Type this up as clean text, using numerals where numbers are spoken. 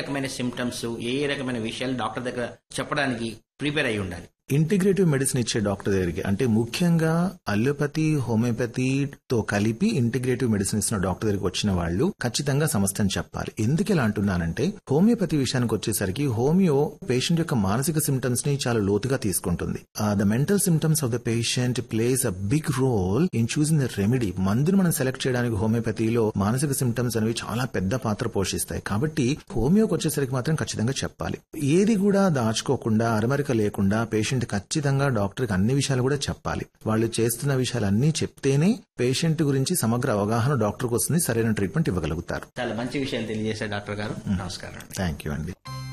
రకమైన సిమ్టమ్స్, ఏ రకమైన విషయాలు డాక్టర్ దగ్గర చెప్పడానికి ప్రిపేర్ అయి ఉండాలి? ఇంటిగ్రేటివ్ మెడిసిన్ ఇచ్చే డాక్టర్ దగ్గరికి, అంటే ముఖ్యంగా అల్లోపతి హోమియోపతితో కలిపి ఇంటిగ్రేటివ్ మెడిసిన్ ఇస్తున్న డాక్టర్ దగ్గరికి వచ్చిన వాళ్ళు ఖచ్చితంగా సమస్యను చెప్పాలి. ఎందుకు ఇలా అంటున్నానంటే, హోమియోపతి విషయానికి వచ్చేసరికి హోమియో పేషెంట్ యొక్క మానసిక సిమ్టమ్స్ ని చాలా లోతుగా తీసుకుంటుంది. The mental symptoms of the patient place a big role in choosing the remedy. మందును మనం సెలెక్ట్ చేయడానికి హోమియోపతిలో మానసిక సిమ్టమ్స్ అనేవి చాలా పెద్ద పాత్ర పోషిస్తాయి. కాబట్టి హోమియోకి వచ్చేసరికి మాత్రం ఖచ్చితంగా చెప్పాలి. ఏది కూడా దాచుకోకుండా, అరమరిక లేకుండా పేషెంట్ ఖచ్చితంగా డాక్టర్కి అన్ని విషయాలు కూడా చెప్పాలి. వాళ్ళు చేస్తున్న విషయాలన్నీ చెప్తేనే పేషెంట్ గురించి సమగ్ర అవగాహన డాక్టర్కి వస్తుంది, సరైన ట్రీట్మెంట్ ఇవ్వగలుగుతారు. చాలా మంచి విషయాలు తెలియజేశారు డాక్టర్ గారు. నమస్కారం. థ్యాంక్ యూ అండి.